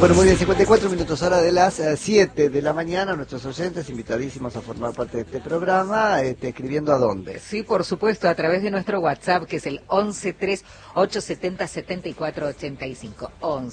Bueno, muy bien, 54 minutos ahora de las 7 de la mañana. Nuestros oyentes invitadísimos a formar parte de este programa, escribiendo a dónde. Sí, por supuesto, a través de nuestro WhatsApp, que es el 1138707485.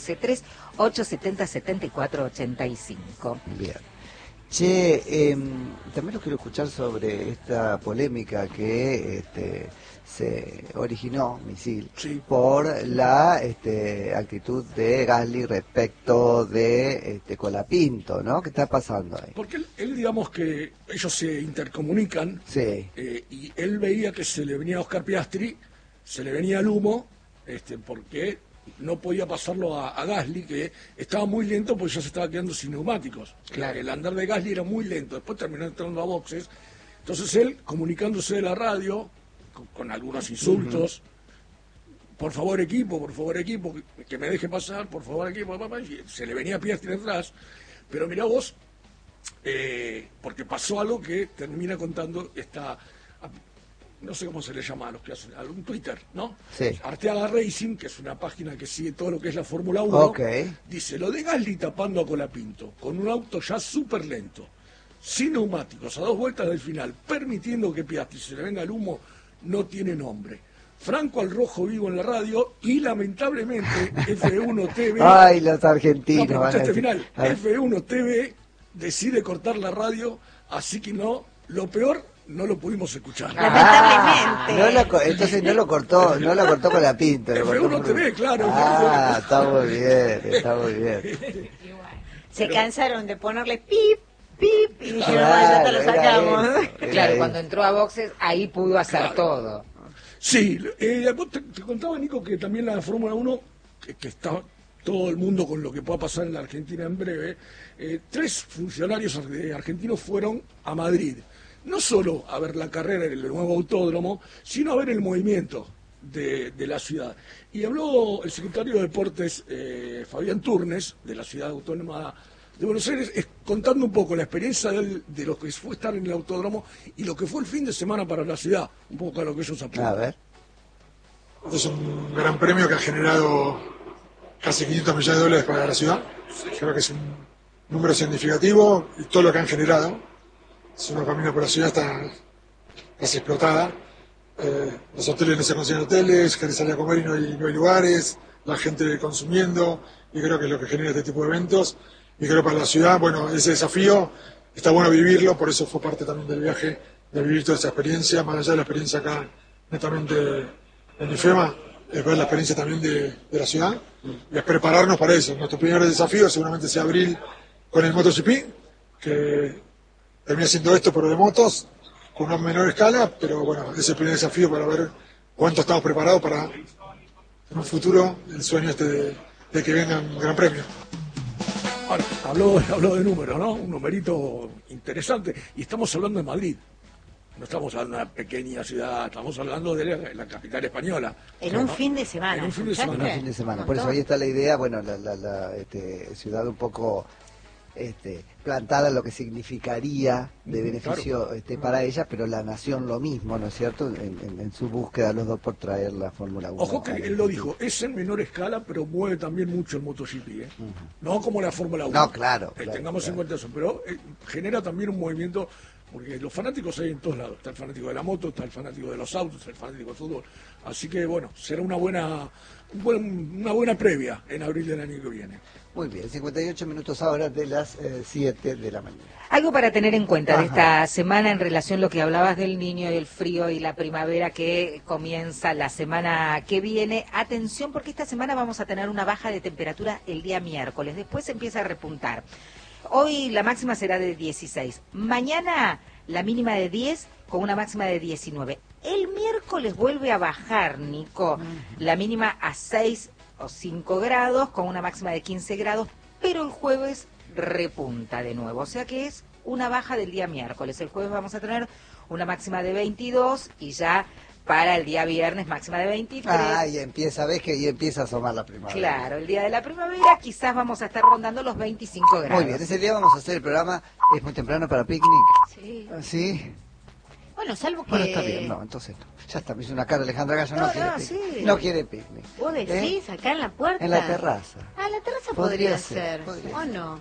1138707485. Bien. Che, también los quiero escuchar sobre esta polémica que se originó, Misil, sí, por la actitud de Gasly respecto de Colapinto, ¿no? ¿Qué está pasando ahí? porque él digamos que ellos se intercomunican, Sí. y él veía que se le venía a Oscar Piastri, se le venía el humo, porque no podía pasarlo a Gasly, que estaba muy lento porque ya se estaba quedando sin neumáticos. Claro. El andar de Gasly era muy lento, después terminó entrando a boxes, entonces él, comunicándose de la radio, con algunos insultos, por favor equipo, que me deje pasar, por favor equipo, y se le venía Piastri atrás, pero mirá vos, porque pasó algo que termina contando esta, no sé cómo se le llama a los que hacen, un Twitter, ¿no? Sí. Arteaga Racing, que es una página que sigue todo lo que es la Fórmula 1, Ok. dice, lo de Gasly tapando a Colapinto, con un auto ya súper lento, sin neumáticos, a 2 vueltas del final, permitiendo que Piastri se le venga el humo, no tiene nombre. Franco al rojo vivo en la radio y lamentablemente F1 TV... Ay, los argentinos. No, van a este decir. final, F1 TV decide cortar la radio, así que no, lo peor, no lo pudimos escuchar. Lamentablemente. Entonces no lo cortó Colapinto. lo cortó F1 por- TV, claro. Ah, está muy bien. Se cansaron de ponerle pip, pip, y dijeron, Claro, ya te lo era sacamos. eso. Claro, cuando entró a boxes, ahí pudo hacer Claro. todo. Sí, vos te contaba, Nico, que también la Fórmula 1, que está todo el mundo con lo que pueda pasar en la Argentina en breve, 3 funcionarios argentinos fueron a Madrid, no solo a ver la carrera en el nuevo autódromo, sino a ver el movimiento de la ciudad. Y habló el secretario de Deportes, Fabián Turnes, de la ciudad autónoma de Buenos Aires, contando un poco la experiencia de lo que fue estar en el autódromo y lo que fue el fin de semana para la ciudad, un poco a lo que ellos apuntan. A ver. Es un gran premio que ha generado casi 500 millones de dólares para la ciudad. Creo que es un número significativo y todo lo que han generado. Si uno camina por la ciudad está casi explotada. Los hoteles no se consiguen hoteles, gente sale a comer y no hay lugares, la gente consumiendo, y creo que es lo que genera este tipo de eventos. Y creo que para la ciudad, bueno, ese desafío está bueno vivirlo, por eso fue parte también del viaje, de vivir toda esa experiencia, más allá de la experiencia acá netamente en IFEMA, es ver la experiencia también de la ciudad, y es prepararnos para eso. Nuestro primer desafío seguramente sea abril con el MotoGP, que termina siendo esto pero de motos, con una menor escala, pero bueno, es el primer desafío para ver cuánto estamos preparados para en un futuro el sueño de que venga un gran premio. Bueno, habló de números, ¿no? Un numerito interesante. Y estamos hablando de Madrid. No estamos hablando de una pequeña ciudad, estamos hablando de la capital española. En un fin de semana. En un fin de ¿escuchaste? semana. Un fin de semana. Por eso ahí está la idea, bueno, la ciudad un poco plantada en lo que significaría de beneficio para ella, pero la nación lo mismo, ¿no es cierto? En su búsqueda los dos por traer la Fórmula 1. Ojo que él lo dijo, es en menor escala, pero mueve también mucho el MotoGP, ¿eh? No como la Fórmula 1. No, claro. Tengamos en cuenta eso, pero genera también un movimiento, porque los fanáticos hay en todos lados. Está el fanático de la moto, está el fanático de los autos, está el fanático del fútbol. Así que, bueno, será una buena previa en abril del año que viene. Muy bien, 58 minutos ahora de las 7 de la mañana. Algo para tener en cuenta de Ajá. esta semana en relación a lo que hablabas del niño y el frío y la primavera que comienza la semana que viene. Atención, porque esta semana vamos a tener una baja de temperatura el día miércoles. Después empieza a repuntar. Hoy la máxima será de 16. Mañana la mínima de 10 con una máxima de 19. El miércoles vuelve a bajar, Nico, la mínima a 6 o 5 grados con una máxima de 15 grados, pero el jueves repunta de nuevo. O sea que es una baja del día miércoles. El jueves vamos a tener una máxima de 22 y ya para el día viernes máxima de 23. Ah, y empieza, ves que ahí empieza a asomar la primavera. Claro, el día de la primavera quizás vamos a estar rondando los 25 grados. Muy bien, ese día vamos a hacer el programa, es muy temprano para picnic. Sí. ¿Sí? Bueno, salvo que... Bueno, está bien, no, entonces no. Ya está, me hizo una cara Alejandra Gallo, no, No, quiere no, picnic. sí. No quiere picnic. ¿Vos decís acá en la puerta? En la terraza. Ah, la terraza Podría podría ser, ser. podría ¿O ser. no?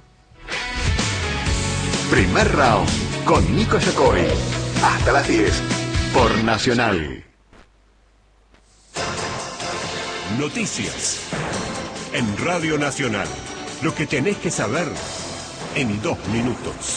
Primer round con Nico Yacoy. Hasta las 10 por Nacional. Noticias en Radio Nacional. Lo que tenés que saber en 2 minutos.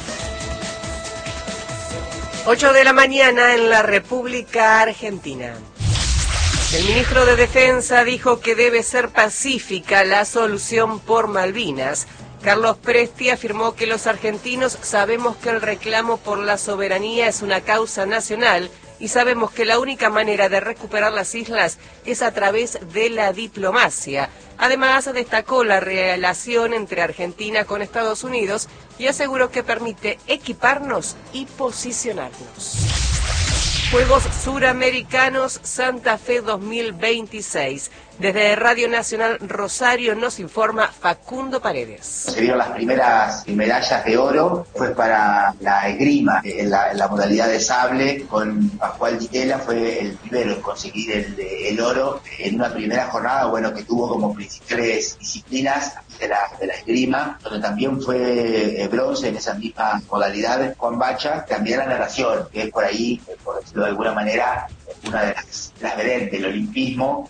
8 de la mañana en la República Argentina. El ministro de Defensa dijo que debe ser pacífica la solución por Malvinas. Carlos Presti afirmó que los argentinos sabemos que el reclamo por la soberanía es una causa nacional y sabemos que la única manera de recuperar las islas es a través de la diplomacia. Además, destacó la relación entre Argentina con Estados Unidos y aseguró que permite equiparnos y posicionarnos. Juegos Suramericanos Santa Fe 2026. Desde Radio Nacional Rosario nos informa Facundo Paredes. Se dieron las primeras medallas de oro, fue para la esgrima, en la modalidad de sable, con Pascual Ditela, fue el primero en conseguir el oro en una primera jornada, bueno, que tuvo como principales disciplinas de la esgrima, donde también fue bronce en esa misma modalidad Juan Bacha, también la natación, que es por ahí, por decirlo de alguna manera, una de las vedettes del olimpismo.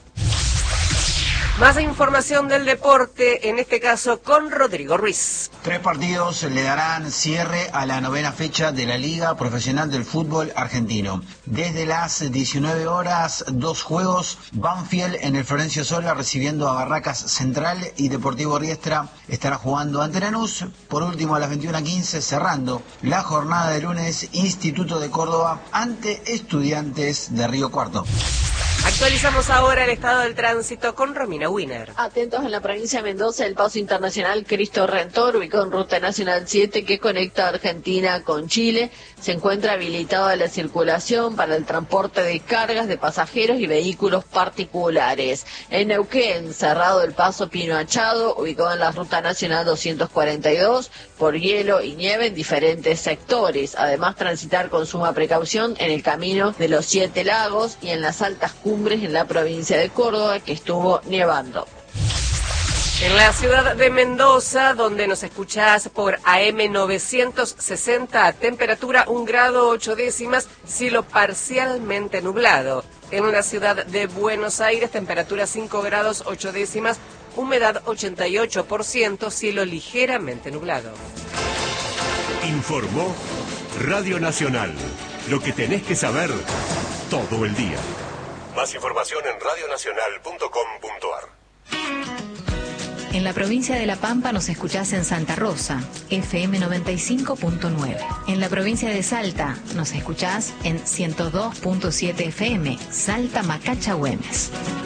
Más información del deporte, en este caso con Rodrigo Ruiz. 3 partidos le darán cierre a la 9ª fecha de la Liga Profesional del Fútbol Argentino. Desde las 19 horas, 2 juegos. Banfield en el Florencio Sola recibiendo a Barracas Central y Deportivo Riestra estará jugando ante Lanús. Por último, a las 21:15, cerrando la jornada de lunes, Instituto de Córdoba ante Estudiantes de Río Cuarto. Actualizamos ahora el estado del tránsito con Romina Wiener. Atentos en la provincia de Mendoza, el paso internacional Cristo Redentor, ubicado en Ruta Nacional 7, que conecta Argentina con Chile. Se encuentra habilitada la circulación para el transporte de cargas de pasajeros y vehículos particulares. En Neuquén, cerrado el paso Pino Achado, ubicado en la Ruta Nacional 242, por hielo y nieve en diferentes sectores. Además, transitar con suma precaución en el camino de los 7 lagos y en las altas cumbres en la provincia de Córdoba, que estuvo nevando. En la ciudad de Mendoza, donde nos escuchás por AM 960, temperatura 1 grado 8 décimas, cielo parcialmente nublado. En la ciudad de Buenos Aires, temperatura 5 grados 8 décimas, humedad 88%, cielo ligeramente nublado. Informó Radio Nacional. Lo que tenés que saber todo el día. Más información en radionacional.com.ar. En la provincia de La Pampa nos escuchás en Santa Rosa, FM 95.9. En la provincia de Salta nos escuchás en 102.7 FM, Salta Macacha Güemes.